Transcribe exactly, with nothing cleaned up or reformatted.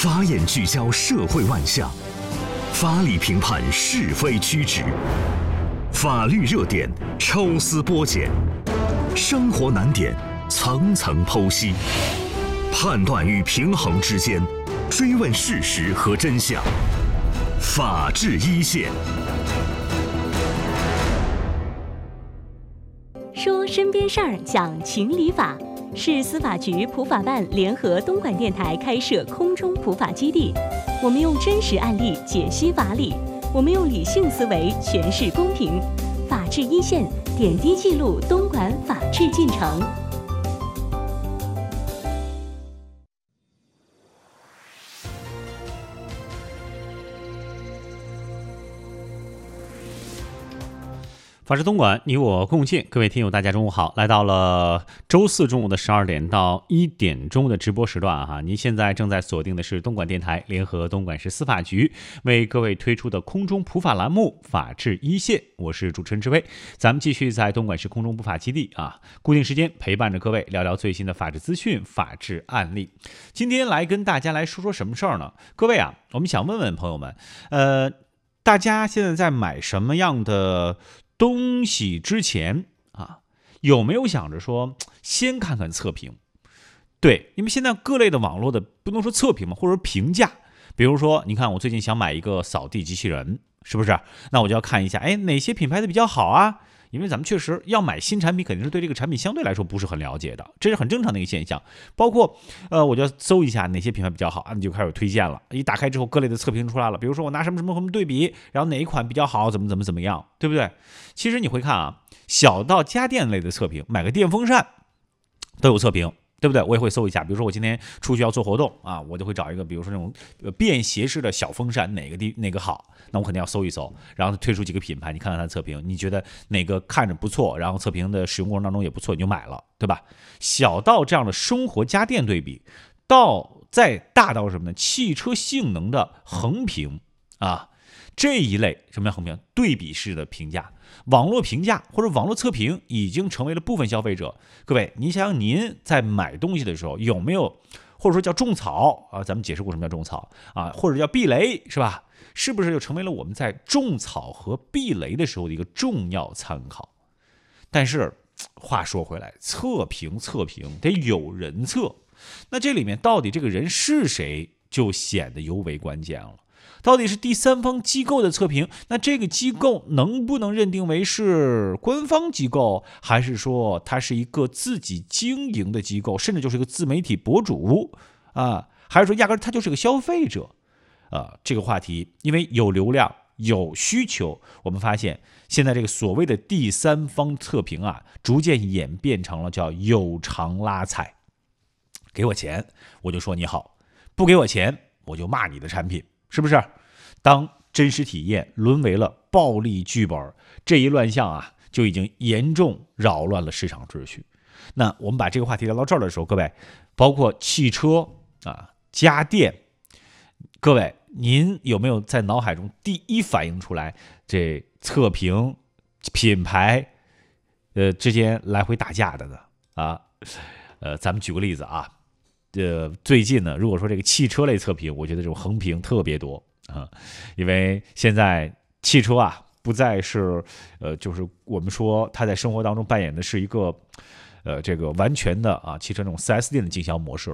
法眼聚焦社会万象，法理评判是非曲直，法律热点抽丝剥茧，生活难点层层剖析，判断与平衡之间，追问事实和真相。法治一线。 说身边事儿，讲情理法，是司法局普法办联合东莞电台开设空中普法基地。我们用真实案例解析法理，我们用理性思维诠释公平。法治一线，点滴记录东莞法治进程。 法治东莞，你我共进。各位听友，大家中午好！来到了周四中午的十二点到一点钟的直播时段哈。您现在正在锁定的是东莞电台联合东莞市司法局为各位推出的空中普法栏目《法治一线》，我是主持人志威。咱们继续在东莞市空中普法基地啊，固定时间陪伴着各位聊聊最新的法治资讯、法治案例。今天来跟大家来说说什么事儿呢？各位啊，我们想问问朋友们，呃，大家现在在买什么样的东西之前啊，有没有想着说先看看测评？对，因为现在各类的网络的不能说测评嘛，或者说评价，比如说你看我最近想买一个扫地机器人，是不是？那我就要看一下，哎，哪些品牌的比较好啊？因为咱们确实要买新产品，肯定是对这个产品相对来说不是很了解的，这是很正常的一个现象。包括呃，我就要搜一下哪些品牌比较好啊，你就开始推荐了。一打开之后，各类的测评出来了，比如说我拿什么什么什么对比，然后哪一款比较好，怎么怎么怎么样，对不对？其实你会看啊，小到家电类的测评，买个电风扇都有测评。对不对？我也会搜一下，比如说我今天出去要做活动啊，我就会找一个，比如说那种便携式的小风扇，哪个地哪个好，那我肯定要搜一搜，然后推出几个品牌，你看看它的测评，你觉得哪个看着不错，然后测评的使用过程当中也不错，你就买了，对吧？小到这样的生活家电对比，到再大到什么呢？汽车性能的横评啊，这一类什么叫横评？对比式的评价。网络评价或者网络测评已经成为了部分消费者。各位，你想想您在买东西的时候有没有，或者说叫种草啊？咱们解释过什么叫种草啊，或者叫避雷，是吧？是不是就成为了我们在种草和避雷的时候的一个重要参考？但是话说回来，测评测评得有人测，那这里面到底这个人是谁，就显得尤为关键了。到底是第三方机构的测评，那这个机构能不能认定为是官方机构，还是说它是一个自己经营的机构，甚至就是一个自媒体博主啊，还是说压根它就是个消费者啊？这个话题因为有流量有需求，我们发现现在这个所谓的第三方测评啊，逐渐演变成了叫有偿拉踩，给我钱我就说你好，不给我钱我就骂你的产品。是不是？当真实体验沦为了暴力剧本，这一乱象啊，就已经严重扰乱了市场秩序。那我们把这个话题聊到这儿的时候，各位，包括汽车啊、家电，各位，您有没有在脑海中第一反应出来这测评品牌呃之间来回打架的呢？啊，呃，咱们举个例子啊。呃，最近呢，如果说这个汽车类测评，我觉得这种横评特别多啊，因为现在汽车啊，不再是呃，就是我们说它在生活当中扮演的是一个呃，这个完全的啊，汽车那种 四 S 店的经销模式了。